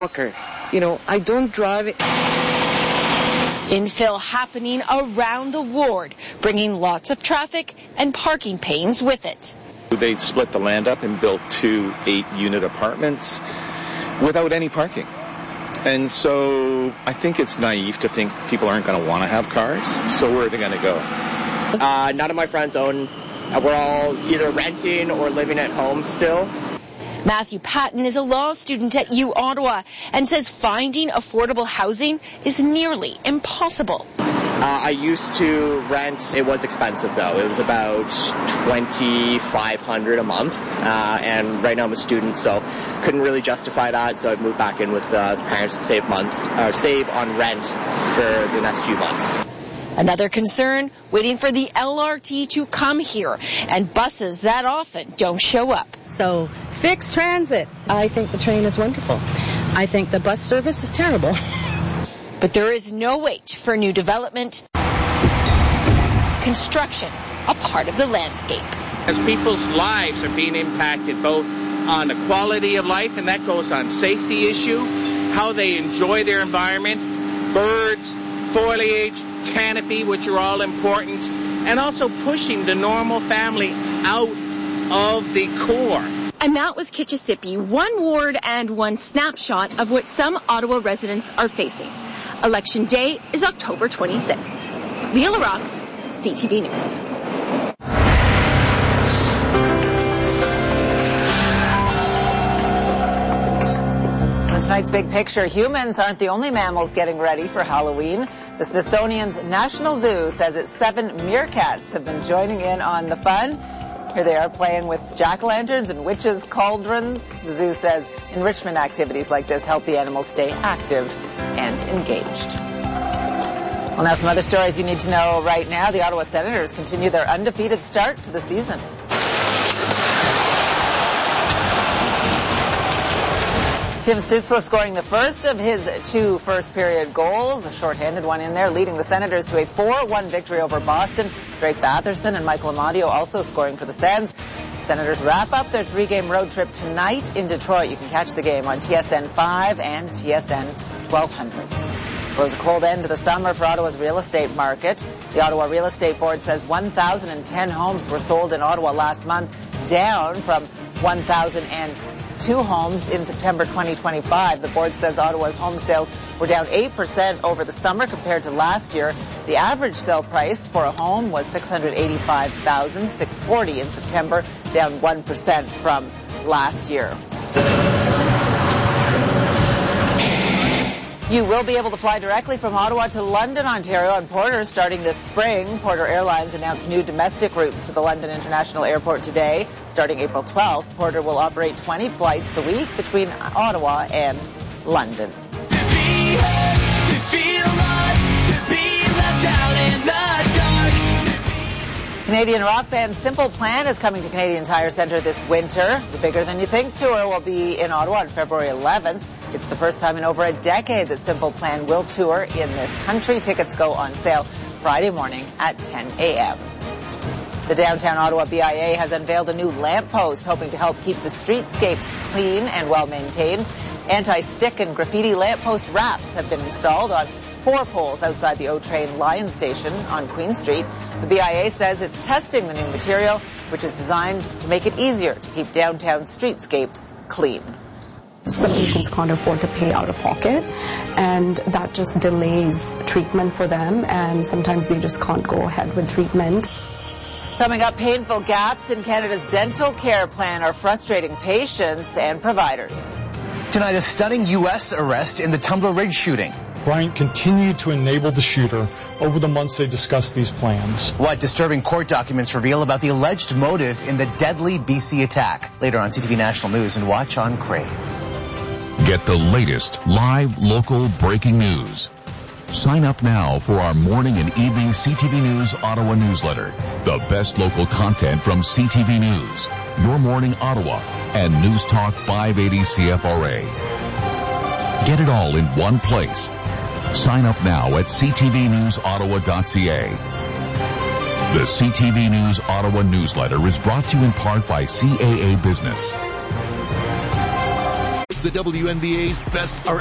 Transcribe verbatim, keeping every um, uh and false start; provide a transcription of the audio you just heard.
Walker. You know, I don't drive it. Infill happening around the ward, bringing lots of traffic and parking pains with it. They split the land up and built two eight-unit apartments without any parking. And so I think it's naive to think people aren't going to want to have cars. So where are they going to go? Uh, none of my friends own. We're all either renting or living at home still. Matthew Patton is a law student at U Ottawa and says finding affordable housing is nearly impossible. Uh, I used to rent. It was expensive, though. It was about twenty-five hundred dollars a month, uh, and right now I'm a student, so couldn't really justify that, so I've moved back in with uh, the parents to save months, or save on rent for the next few months. Another concern, waiting for the L R T to come here, and buses that often don't show up. So fix transit. I think the train is wonderful. I think the bus service is terrible. But there is no wait for new development. Construction, a part of the landscape. As people's lives are being impacted, both on the quality of life, and that goes on safety issue, how they enjoy their environment, birds, foliage, canopy, which are all important, and also pushing the normal family out of the core. And that was Kitchissippi, one ward and one snapshot of what some Ottawa residents are facing. Election day is October twenty-sixth. Leah LaRock, C T V News. Tonight's big picture, humans aren't the only mammals getting ready for Halloween. The Smithsonian's National Zoo says its seven meerkats have been joining in on the fun. Here they are playing with jack-o'-lanterns and witches' cauldrons. The zoo says enrichment activities like this help the animals stay active and engaged. Well, now some other stories you need to know right now. The Ottawa Senators continue their undefeated start to the season. Tim Stützle scoring the first of his two first-period goals, a shorthanded one in there, leading the Senators to a four one victory over Boston. Drake Batherson and Michael Amadio also scoring for the Sens. Senators wrap up their three-game road trip tonight in Detroit. You can catch the game on T S N five and T S N twelve hundred. Well, it was a cold end to the summer for Ottawa's real estate market. The Ottawa Real Estate Board says one thousand ten homes were sold in Ottawa last month, down from one thousand two homes in September twenty twenty-five. The board says Ottawa's home sales were down eight percent over the summer compared to last year. The average sale price for a home was six hundred eighty-five thousand six hundred forty dollars in September, down one percent from last year. You will be able to fly directly from Ottawa to London, Ontario on Porter starting this spring. Porter Airlines announced new domestic routes to the London International Airport today. Starting April twelfth, Porter will operate twenty flights a week between Ottawa and London. Canadian rock band Simple Plan is coming to Canadian Tire Centre this winter. The Bigger Than You Think tour will be in Ottawa on February eleventh. It's the first time in over a decade that Simple Plan will tour in this country. Tickets go on sale Friday morning at ten a.m. The downtown Ottawa B I A has unveiled a new lamppost hoping to help keep the streetscapes clean and well-maintained. Anti-stick and graffiti lamppost wraps have been installed on four poles outside the O-Train Lion Station on Queen Street. The B I A says it's testing the new material, which is designed to make it easier to keep downtown streetscapes clean. Some patients can't afford to pay out of pocket, and that just delays treatment for them, and sometimes they just can't go ahead with treatment. Coming up, painful gaps in Canada's dental care plan are frustrating patients and providers. Tonight, a stunning U S arrest in the Tumbler Ridge shooting. Bryant continued to enable the shooter over the months they discussed these plans. What disturbing court documents reveal about the alleged motive in the deadly B C attack. Later on C T V National News and watch on Crave. Get the latest live local breaking news. Sign up now for our morning and evening C T V News Ottawa newsletter. The best local content from C T V News, Your Morning Ottawa, and News Talk five eighty C F R A. Get it all in one place. Sign up now at c t v news ottawa dot c a. The C T V News Ottawa newsletter is brought to you in part by C A A Business. The W N B A's best are